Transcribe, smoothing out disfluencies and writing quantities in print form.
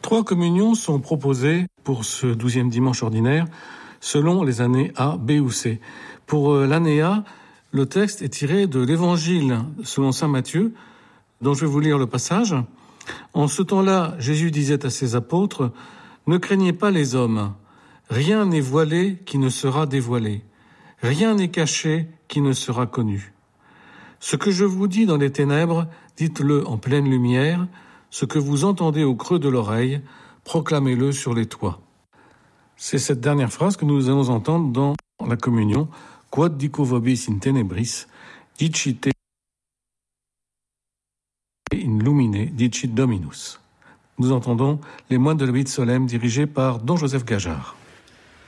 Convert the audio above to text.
3 communions sont proposées pour ce 12e dimanche ordinaire selon les années A, B ou C. Pour l'année A, le texte est tiré de l'Évangile selon saint Matthieu, dont je vais vous lire le passage. En ce temps-là, Jésus disait à ses apôtres, « Ne craignez pas les hommes, rien n'est voilé qui ne sera dévoilé, rien n'est caché qui ne sera connu. Ce que je vous dis dans les ténèbres, dites-le en pleine lumière, ce que vous entendez au creux de l'oreille, proclamez-le sur les toits. » C'est cette dernière phrase que nous allons entendre dans la communion. Quod dico vobis in tenebris, dicite in lumine, dicit Dominus. Nous entendons les moines de l'Obit Solem dirigés par Don Joseph Gajard.